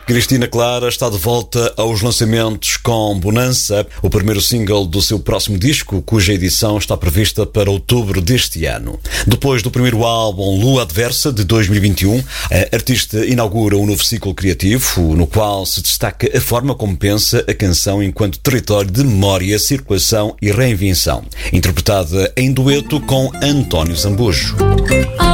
Cristina Clara está de volta aos lançamentos com Bonança, o primeiro single do seu próximo disco, cuja edição está prevista para outubro deste ano. Depois do primeiro álbum Lua Adversa, de 2021, a artista inaugura um novo ciclo criativo, no qual se destaca a forma como pensa a canção enquanto território de memória, circulação e reinvenção, interpretada em dueto com António Zambujo.